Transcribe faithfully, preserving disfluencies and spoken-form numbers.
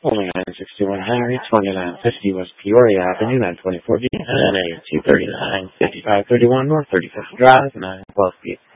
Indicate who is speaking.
Speaker 1: twenty-nine sixty-one Henry, twenty-nine fifty West Peoria Avenue, nine twenty-four B, N A two thirty-nine fifty-five thirty-one North thirty-fifth Drive, nine twelve B.